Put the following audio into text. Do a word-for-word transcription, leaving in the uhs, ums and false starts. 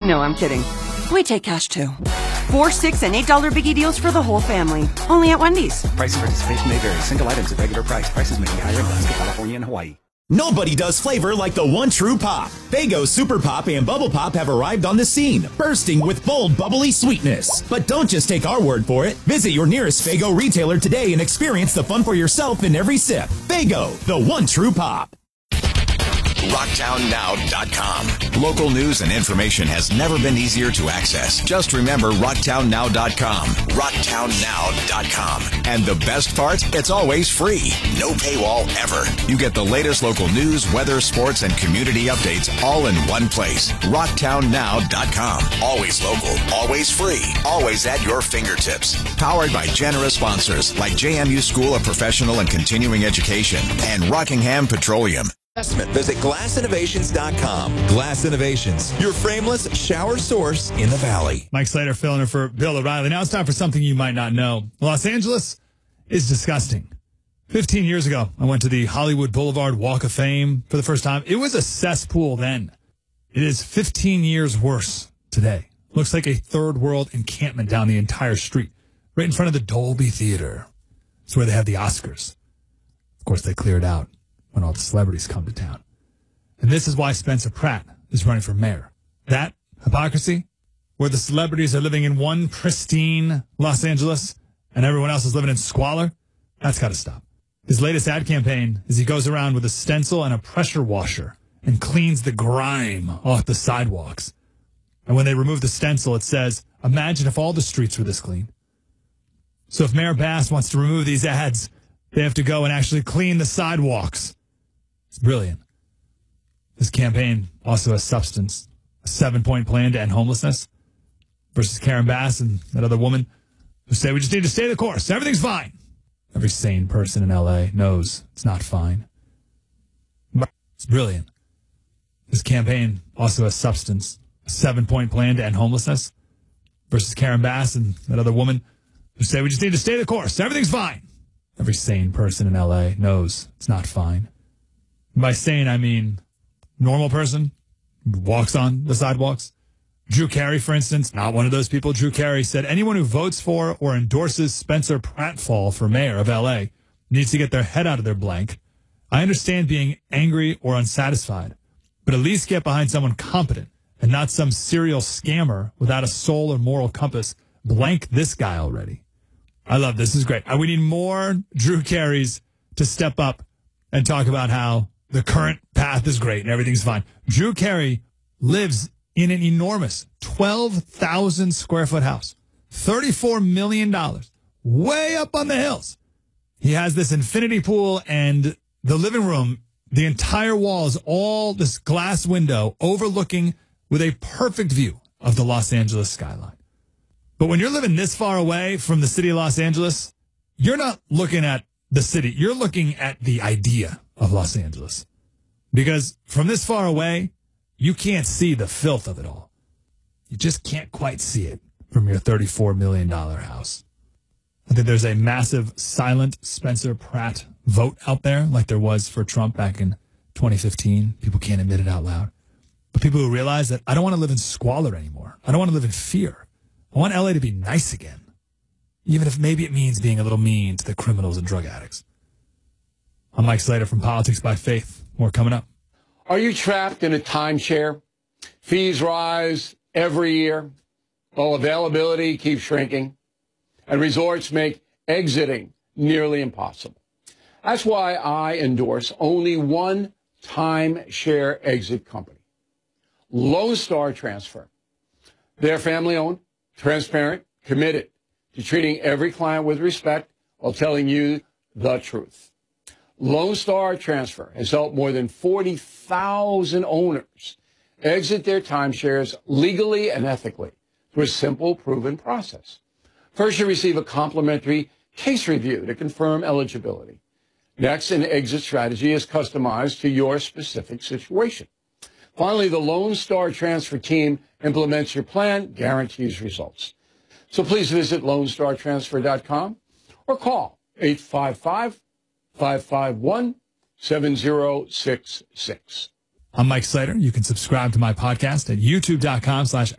No, I'm kidding. We take cash, too. Four, six, and eight dollar biggie deals for the whole family. Only at Wendy's. Price and participation may vary. Single items at regular price. Prices may be higher in Alaska, California, and Hawaii. Nobody does flavor like the one true pop. Faygo Super Pop and Bubble Pop have arrived on the scene, bursting with bold, bubbly sweetness. But don't just take our word for it. Visit your nearest Faygo retailer today and experience the fun for yourself in every sip. Faygo, the one true pop. rocktown now dot com. Local news and information has never been easier to access. Just remember rocktown now dot com. rocktown now dot com. And the best part, it's always free. No paywall ever. You get the latest local news, weather, sports, and community updates all in one place. rocktown now dot com. Always local, always free, always at your fingertips. Powered by generous sponsors like J M U School of Professional and Continuing Education and Rockingham Petroleum. Visit glass innovations dot com. Glass Innovations, your frameless shower source in the Valley. Mike Slater filling in for Bill O'Reilly. Now it's time for something you might not know. Los Angeles is disgusting. Fifteen years ago, I went to the Hollywood Boulevard Walk of Fame for the first time. It was a cesspool then. It is fifteen years worse today. Looks like a third world encampment down the entire street, right in front of the Dolby Theater. It's where they have the Oscars. Of course, they clear it out when all the celebrities come to town. And this is why Spencer Pratt is running for mayor. That hypocrisy, where the celebrities are living in one pristine Los Angeles and everyone else is living in squalor, that's got to stop. His latest ad campaign is he goes around with a stencil and a pressure washer and cleans the grime off the sidewalks. And when they remove the stencil, it says, imagine if all the streets were this clean. So if Mayor Bass wants to remove these ads, they have to go and actually clean the sidewalks. It's brilliant. This campaign also has substance. A seven-point plan to end homelessness versus Karen Bass and that other woman who say we just need to stay the course. Everything's fine. Every sane person in L A knows it's not fine. But it's brilliant. This campaign also has substance. A seven-point plan to end homelessness versus Karen Bass and that other woman who say we just need to stay the course. Everything's fine. Every sane person in L A knows it's not fine. By sane, I mean normal person who walks on the sidewalks. Drew Carey, for instance, not one of those people. Drew Carey said anyone who votes for or endorses Spencer Pratfall for mayor of L A needs to get their head out of their blank. I understand being angry or unsatisfied, but at least get behind someone competent and not some serial scammer without a soul or moral compass. Blank this guy already. I love this. This is great. We need more Drew Careys to step up and talk about how the current path is great and everything's fine. Drew Carey lives in an enormous twelve thousand square foot house, thirty-four million dollars, way up on the hills. He has this infinity pool and the living room, the entire wall is all this glass window overlooking with a perfect view of the Los Angeles skyline. But when you're living this far away from the city of Los Angeles, you're not looking at the city. You're looking at the idea of Los Angeles. Because from this far away, you can't see the filth of it all. You just can't quite see it from your thirty-four million dollars house. I think there's a massive silent Spencer Pratt vote out there like there was for Trump back in twenty fifteen. People can't admit it out loud. But people who realize that I don't want to live in squalor anymore. I don't want to live in fear. I want L A to be nice again. Even if maybe it means being a little mean to the criminals and drug addicts. I'm Mike Slater from Politics by Faith. More coming up. Are you trapped in a timeshare? Fees rise every year, while availability keeps shrinking, and resorts make exiting nearly impossible. That's why I endorse only one timeshare exit company, Lone Star Transfer. They're family-owned, transparent, committed to treating every client with respect while telling you the truth. Lone Star Transfer has helped more than forty thousand owners exit their timeshares legally and ethically through a simple, proven process. First, you receive a complimentary case review to confirm eligibility. Next, an exit strategy is customized to your specific situation. Finally, the Lone Star Transfer team implements your plan, guarantees results. So please visit lone star transfer dot com or call eight five five, five five one, seven zero six six. I'm Mike Slater. You can subscribe to my podcast at youtube dot com slash